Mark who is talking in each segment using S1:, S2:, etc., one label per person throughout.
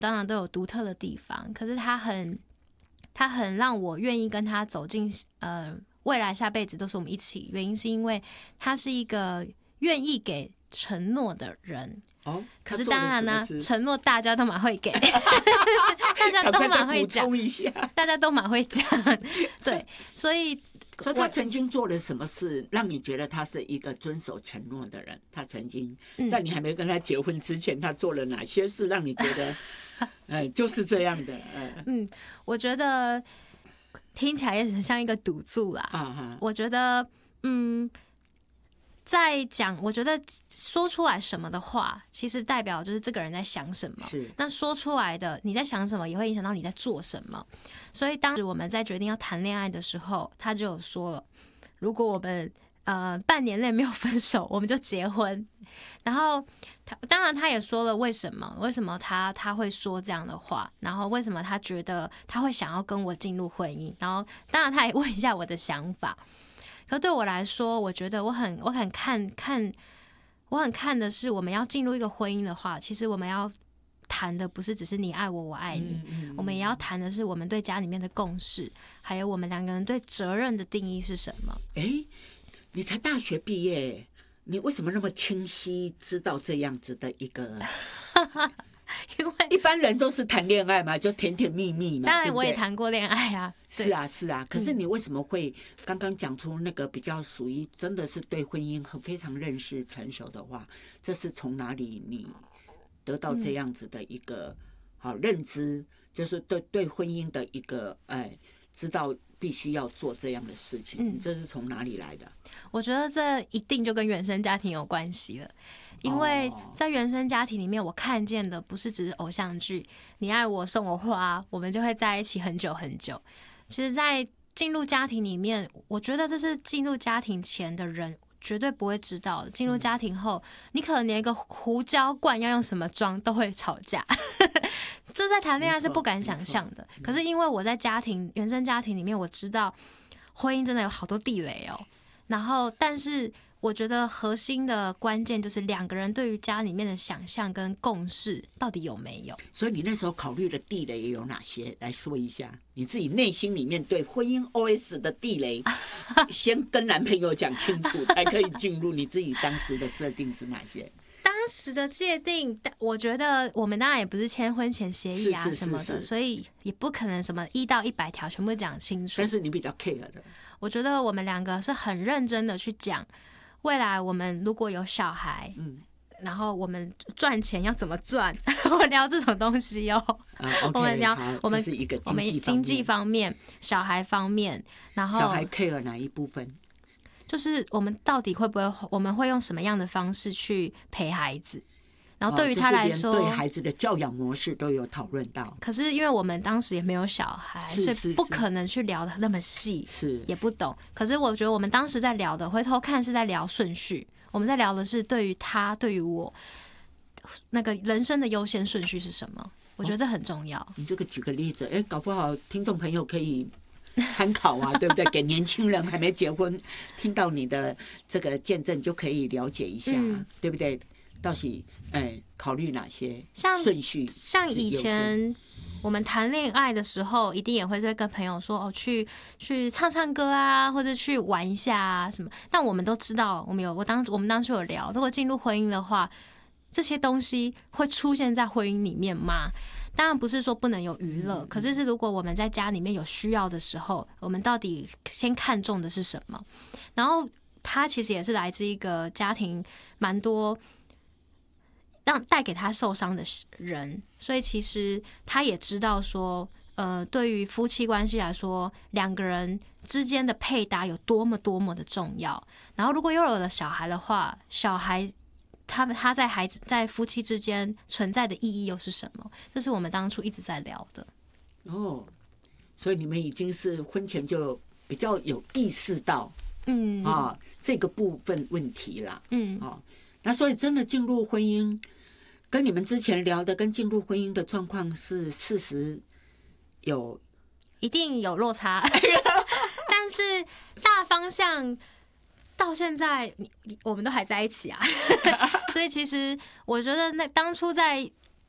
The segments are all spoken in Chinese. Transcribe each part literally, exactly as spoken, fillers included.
S1: 当然都有独特的地方，可是他很他很让我愿意跟他走进呃未来下辈子都是我们一起，原因是因为他是一个愿意给承诺的人。
S2: 哦，
S1: 可是当然呢，承诺大家都蛮会给，大家都蛮会讲，大家都蛮会讲，对，所以，
S2: 所以他曾经做了什么事，让你觉得他是一个遵守承诺的人？他曾经在你还没跟他结婚之前，他做了哪些事，让你觉得，呃，就是这样的？呃、
S1: 嗯，我觉得听起来也很像一个赌注啦。啊、我觉得，嗯。在讲，我觉得说出来什么的话，其实代表就是这个人在想什么。那说出来的你在想什么，也会影响到你在做什么。所以当时我们在决定要谈恋爱的时候，他就有说了，如果我们呃半年内没有分手，我们就结婚。然后他当然他也说了为什么，为什么他他会说这样的话，然后为什么他觉得他会想要跟我进入婚姻，然后当然他也问一下我的想法。可对我来说，我觉得我很我很看看，我很看的是，我们要进入一个婚姻的话，其实我们要谈的不是只是你爱我，我爱你，嗯嗯、我们也要谈的是我们对家里面的共识，还有我们两个人对责任的定义是什么。
S2: 哎，你才大学毕业，你为什么那么清晰知道这样子的一个？
S1: 因为
S2: 一般人都是谈恋爱嘛，就甜甜蜜蜜嘛。
S1: 当然我也谈过恋爱啊。
S2: 是啊是啊，可是你为什么会刚刚讲出那个比较属于真的是对婚姻很非常认识成熟的话？这是从哪里你得到这样子的一个好认知？就是对对婚姻的一个哎，知道必须要做这样的事情，你这是从哪里来的？
S1: 我觉得这一定就跟原生家庭有关系了。因为在原生家庭里面，我看见的不是只是偶像剧，你爱我送我花，我们就会在一起很久很久。其实，在进入家庭里面，我觉得这是进入家庭前的人绝对不会知道的。进入家庭后，你可能连一个胡椒罐要用什么装都会吵架，这在谈恋爱是不敢想象的。可是因为我在家庭原生家庭里面，我知道婚姻真的有好多地雷哦。然后，但是我觉得核心的关键就是两个人对于家里面的想象跟共识到底有没有。
S2: 所以你那时候考虑的地雷有哪些？来说一下你自己内心里面对婚姻 O S 的地雷，先跟男朋友讲清楚，才可以进入。你自己当时的设定是哪些？
S1: 当时的界定，我觉得我们当然也不是签婚前协议啊什么的，是是是是，所以也不可能什么一到一百条全部讲清楚。
S2: 但是你比较 care 的，
S1: 我觉得我们两个是很认真的去讲。未来我们如果有小孩，嗯，然后我们赚钱要怎么赚？我们聊这种东西哦。
S2: 啊 okay,
S1: 我们聊我们
S2: 是一个
S1: 我们经济方面、小孩方面，然后
S2: 小孩 care 哪一部分？
S1: 就是我们到底会不会，我们会用什么样的方式去陪孩子？然后对于他来说，
S2: 哦、对孩子的教养模式都有讨论到。
S1: 可是因为我们当时也没有小孩，
S2: 是是是，
S1: 所以不可能去聊的那么细，
S2: 是
S1: 也不懂。可是我觉得我们当时在聊的，回头看是在聊顺序。我们在聊的是对于他、对于我那个人生的优先顺序是什么？我觉得这很重要。哦、
S2: 你这个举个例子，哎，搞不好听众朋友可以参考啊，对不对？给年轻人还没结婚，听到你的这个见证就可以了解一下，嗯、对不对？到底哎，考虑哪些顺序？
S1: 像以前我们谈恋爱的时候，一定也会在跟朋友说哦，去去唱唱歌啊，或者去玩一下啊什么。但我们都知道，我们有我当我们当初有聊，如果进入婚姻的话，这些东西会出现在婚姻里面吗？当然不是说不能有娱乐，可是是如果我们在家里面有需要的时候，我们到底先看重的是什么？然后他其实也是来自一个家庭蛮多。让带给他受伤的人，所以其实他也知道说，呃，对于夫妻关系来说，两个人之间的配搭有多么多么的重要。然后，如果又有了小孩的话，小孩他们他在孩子在夫妻之间存在的意义又是什么？这是我们当初一直在聊的。
S2: 哦，所以你们已经是婚前就比较有意识到，嗯啊、哦、这个部分问题啦，嗯啊。哦那所以真的进入婚姻，跟你们之前聊的跟进入婚姻的状况是事实有
S1: 一定有落差，但是大方向到现在我们都还在一起啊，所以其实我觉得那当初在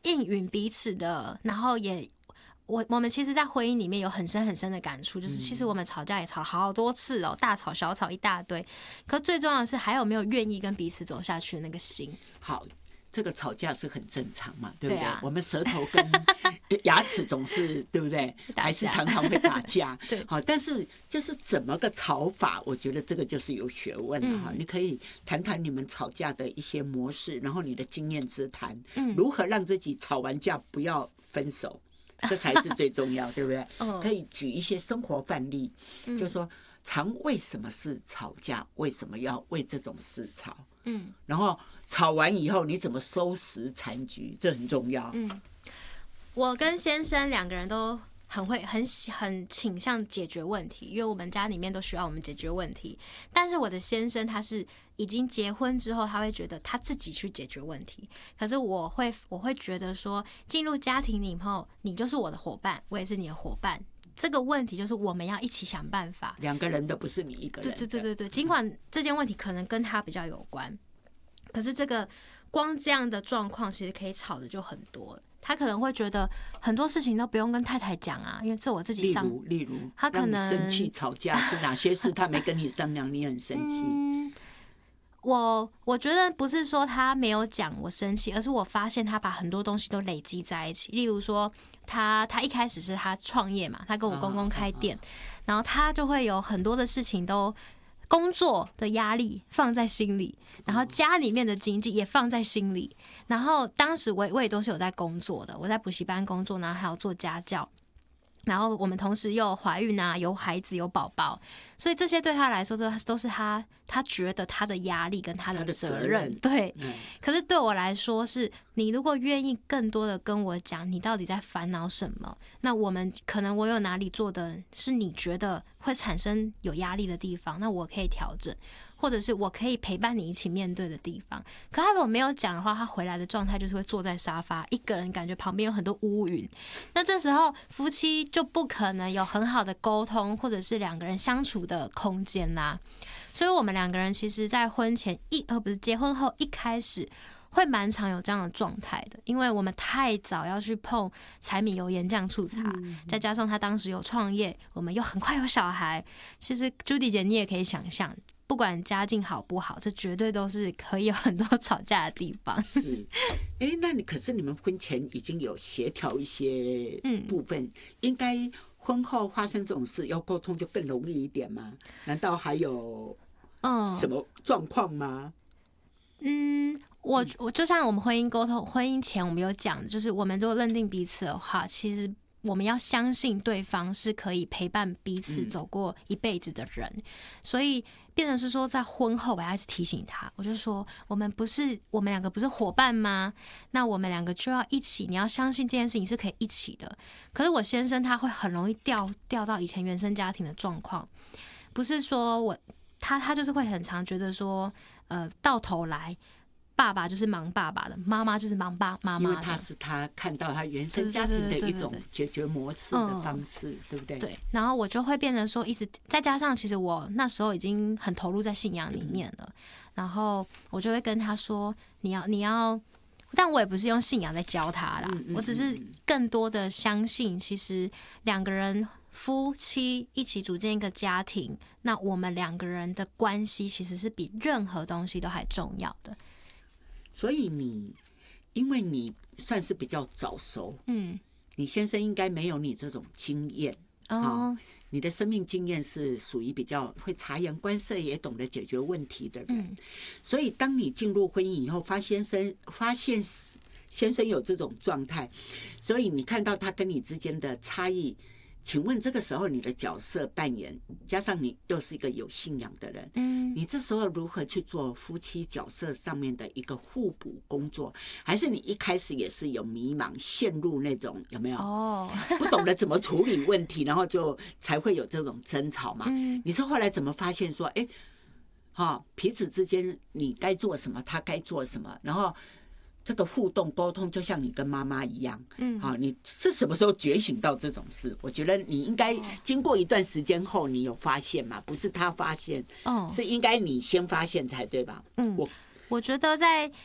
S1: 应允彼此的，然后也。我我们其实，在婚姻里面有很深很深的感触，就是其实我们吵架也吵了好多次哦，大吵小吵一大堆。可最重要的是，还有没有愿意跟彼此走下去的那个心。
S2: 好，这个吵架是很正常嘛，对不对？
S1: 对啊、
S2: 我们舌头跟牙齿总是对不对？还是常常会打架。
S1: 对，
S2: 好，但是就是怎么个吵法，我觉得这个就是有学问的哈。嗯、你可以谈谈你们吵架的一些模式，然后你的经验之谈，嗯、如何让自己吵完架不要分手。这才是最重要，对不对？可以举一些生活范例，就是说，常为什么事吵架？为什么要为这种事吵？嗯，然后吵完以后，你怎么收拾残局？这很重要。
S1: 嗯，我跟先生两个人都很会、很很倾向解决问题，因为我们家里面都需要我们解决问题。但是我的先生他是已经结婚之后，他会觉得他自己去解决问题。可是我会，我会觉得说，进入家庭以后，你就是我的伙伴，我也是你的伙伴。这个问题就是我们要一起想办法。
S2: 两个人都不是你一个人。
S1: 对对对对对，尽管这件问题可能跟他比较有关，可是这个光这样的状况，其实可以吵的就很多了。他可能会觉得很多事情都不用跟太太讲啊，因为这我自己商。
S2: 例如，例如，
S1: 他可能
S2: 生气吵架是哪些事？他没跟你商量，你很生气。
S1: 嗯，我我觉得不是说他没有讲我生气，而是我发现他把很多东西都累积在一起。例如说，他他一开始是他创业嘛，他跟我公公开店，然后他就会有很多的事情都。工作的压力放在心里，然后家里面的经济也放在心里。然后当时我我也都是有在工作的，我在补习班工作，然后还有做家教。然后我们同时又有怀孕啊，有孩子，有宝宝，所以这些对他来说都都是他他觉得他的压力跟他的责任。对，可是对我来说是，你如果愿意更多的跟我讲，你到底在烦恼什么？那我们可能我有哪里做的是你觉得会产生有压力的地方，那我可以调整。或者是我可以陪伴你一起面对的地方。可他如果没有讲的话，他回来的状态就是会坐在沙发，一个人感觉旁边有很多乌云。那这时候夫妻就不可能有很好的沟通，或者是两个人相处的空间啦。所以我们两个人其实在婚前一呃不是结婚后一开始会蛮常有这样的状态的，因为我们太早要去碰柴米油盐酱醋茶，再加上他当时有创业，我们又很快有小孩。其实朱迪姐你也可以想象，不管家境好不好，这绝对都是可以有很多吵架的地方。
S2: 是，哎、欸，那你可是你们婚前已经有协调一些部分，嗯、应该婚后发生这种事要沟通就更容易一点吗？难道还有什么状况吗？
S1: 嗯，我我就像我们婚姻沟通，婚姻前我们有讲，就是我们如果认定彼此的话，其实我们要相信对方是可以陪伴彼此走过一辈子的人，嗯、所以变成是说，在婚后我还是提醒他，我就说我们不是我们两个不是伙伴吗？那我们两个就要一起，你要相信这件事情是可以一起的。可是我先生他会很容易掉掉到以前原生家庭的状况，不是说我他他就是会很常觉得说，呃，到头来。爸爸就是忙爸爸的，妈妈就是忙爸妈妈的，
S2: 因为他是他看到他原生家庭的一种解决模式的方式，对不对？
S1: 对。然后我就会变成说，一直再加上，其实我那时候已经很投入在信仰里面了，嗯、然后我就会跟他说，你要你要，但我也不是用信仰在教他啦，嗯嗯嗯我只是更多的相信，其实两个人夫妻一起组建一个家庭，那我们两个人的关系其实是比任何东西都还重要的。
S2: 所以你，因为你算是比较早熟，嗯，你先生应该没有你这种经验啊、哦哦。你的生命经验是属于比较会察言观色，也懂得解决问题的人。嗯、所以，当你进入婚姻以后，发现生发现先生有这种状态，所以你看到他跟你之间的差异。请问这个时候你的角色扮演，加上你又是一个有信仰的人，嗯，你这时候如何去做夫妻角色上面的一个互补工作？还是你一开始也是有迷茫，陷入那种有没有？哦，不懂得怎么处理问题，然后就才会有这种争吵嘛？嗯，你是后来怎么发现说，哎、欸，哈，彼此之间你该做什么，他该做什么，然后。这个互动沟通就像你跟妈妈一样，嗯，好，你是什么时候觉醒到这种事？我觉得你应该经过一段时间后，你有发现嘛？不是他发现，哦，是应该你先发现才对吧？
S1: 嗯，我我觉得在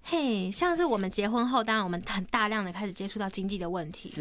S1: 嘿，像是我们结婚后，当然我们很大量的开始接触到经济的问题，